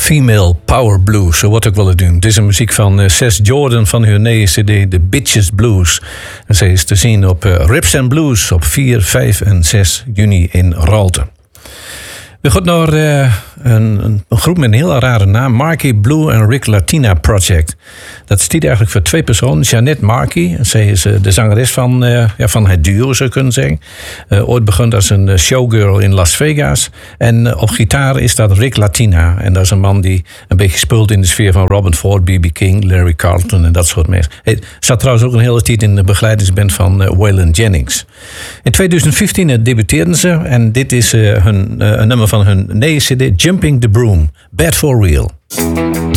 Female Power Blues, zo wordt ook wel het doen. Dit is een muziek van Seth Jordan van hun nieuwe cd, The Bitches Blues. En zij is te zien op Rips and Blues op 4, 5 en 6 juni in Raalte. We gaan naar een groep met een heel rare naam. Marky Blue en Rick Latina Project. Dat staat eigenlijk voor twee personen. Jeanette Marky, zij is de zangeres van het duo, zou je kunnen zeggen. Ooit begon als een showgirl in Las Vegas. En op gitaar is dat Rick Latina. En dat is een man die een beetje speelt in de sfeer van Robin Ford, B.B. King, Larry Carlton en dat soort mensen. Hij zat trouwens ook een hele tijd in de begeleidingsband van Waylon Jennings. In 2015 debuteerden ze. En dit is een nummer van hun nieuwe cd, Jumping the Broom. Bad for Real.